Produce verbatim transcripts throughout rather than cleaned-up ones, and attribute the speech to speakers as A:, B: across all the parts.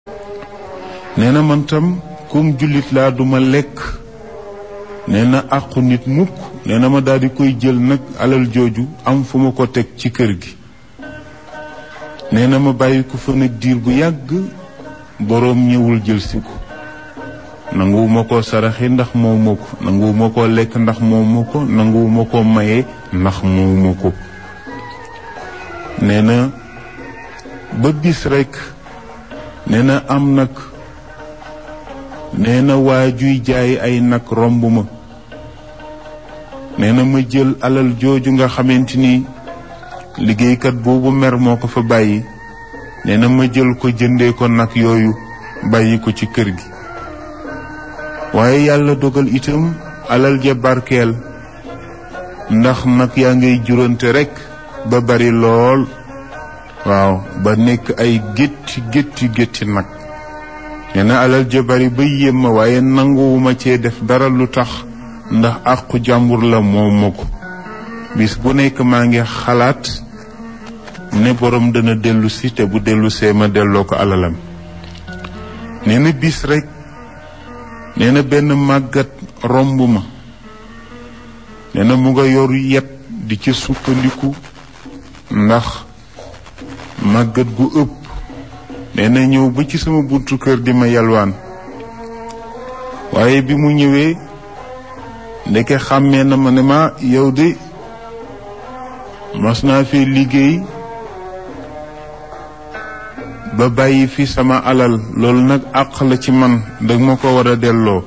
A: nee na man tam comme jullit laa duma lekk nee na àqu nit mukk. nee na ma daal di koy jël nag alal jooju am fu ma ko teg ci kër gi. nee na ma bàyyi ko fa nag diir bu yàgg boroom ñëwul jël si ko. nanguwuma ko saraxi ndax moomu ko nanguwuma ko lekk ndax moomu ko nanguwuma ko maye ndax moomu ko. nee na ba bis rekk nee na am nag nee na waa juy jaay ay nag romb ma. nee na ma jël alal jooju nga xamante ni liggéeykat boobu mer moo ko fa bàyyi. nee na ma jël ko jëndee ko nag yooyu bàyyi ko ci kër gi. waaye yàlla dogal itam alal ja barkeel ndax nag yaa ngay jurante rekk ba bari lool. waaw ba nekk ay gétti gétti gétti nag. nee na alal ja bari ba yéem ma waaye nanguwuma cee def dara lu tax ndax àqu jàmbur la moom ma ko. bis bu nekk maa ngi xalaat ne borom dana dellu si te bu dellu see ma delloo ko alalam. nee na bis rekk nee na benn màggat romb ma. nee na mu nga yor yet di ci sukkandiku ndax màggat gu ëpp. nee na ñëw ba ci sama buntu kër di ma yalwaan. waaye bi mu ñëwee ndeke xàmmee na ma ne ma yow de mas naa fi liggéey ba bàyyi fi sama alal loolu nag àq la ci man dag ma ko war a delloo.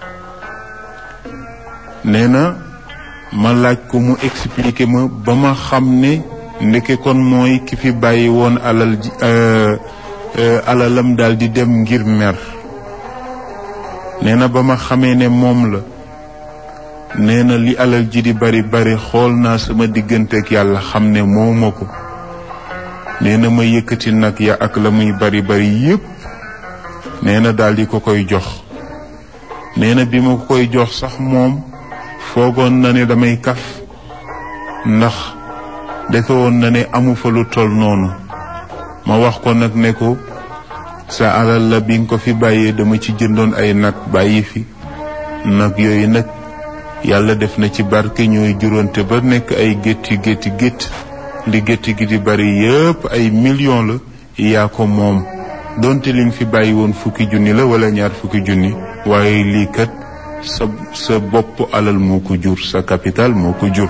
A: nee na ma laaj ko mu expliquer ma ba ma xam ne ndeke kon mooy ki fi bàyyi woon alal ji alalam daal di dem ngir mer. nee na ba ma xamee ne moom la nee na li alal ji di bari bari xool naa sama digganteeg yàlla xam ne mooma ko. nee na ma yëkkati nag ya ak la muy bari bari yépp nee na daal di ko koy jox. nee na bi ma ko koy jox sax moom foogoon na ne damay kaf ndax defe woon na ne amu fa lu toll noonu. ma wax ko nag ne ko sa alal la bi nga ko fi bàyyee dama ci jëndoon ay nag bàyyi fi. nag yooyu nag yàlla def na ci barke ñooy juróonte ba nekk ay gétti gétti gétt. li gétti gi di bari yépp ay million la yaa ko moom. donte li nga fi bàyyi woon fukki junni la wala ñaar fukki junni waaye lii kat sa sa bopp alal moo ko jur sa capital moo ko jur.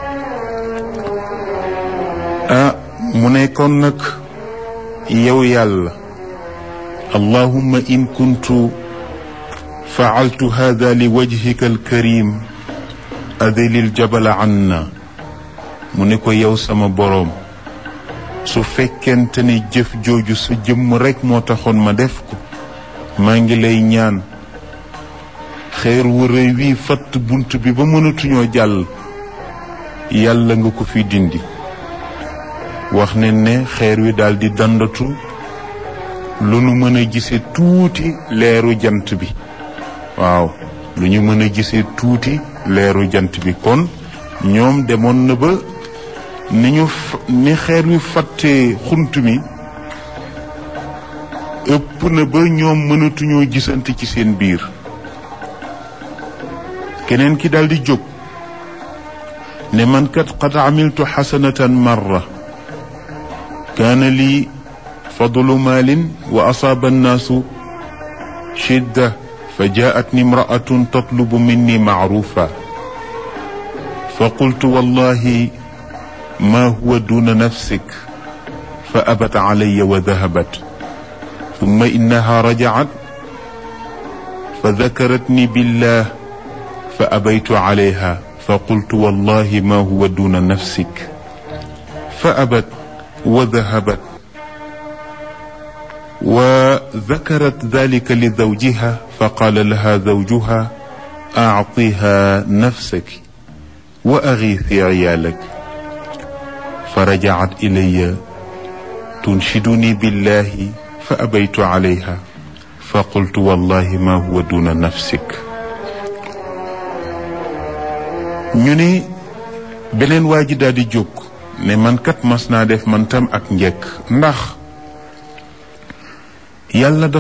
A: ah mu ne kon nag yow yàlla allahumma in kuntu fa'altu hadha li wajhika alkarim adilil jabala anna. mu ne ko yow sama boroom su fekkente ni jëf jooju sa jëmm rekk moo taxoon ma def ko maa ngi lay ñaan xeer wu rëy wii fatt bunt bi ba mënatuñoo jàll yàlla nga ko fi dindi. wax ne ne xeer wi daldi dandatu lu nu mën a gise tuuti leeru jant bi. waaw lu ñu mën a gise tuuti leeru jant bi. kon ñoom demoon na ba ni ñu ni xeer wi fàttee xunt mi ëpp na ba ñoom mënatuñoo gisante ci seen biir. keneen ki daldi jóg ne man kat qad amiltu xasanatan marra kaana lii fadlu maalin wa asaaba annaasu shidda fa jaatni imraatun tatlubu minni macrufa fa qultu wallahi ma huwa duna nafsik fa abat calaya wa dahabat thumma innaha rajacat fa dakaratni billah fa abaytu calayha fa qultu wallahi ma huwa duna nafsik fa abat wa dahabat wa dakarat dalika li zawjiha fa qaala laha zawjuha actiha nafsaki wa agiithi ciyaalak fa rajacat ilaya tunshiduni billahi fa abaytu calayha fa qultu wallahi ma huwa duna nafsik. ñu ne beneen waa ji daal di jóg ne man kat mas naa def man tam ak njëkk ndax yàlla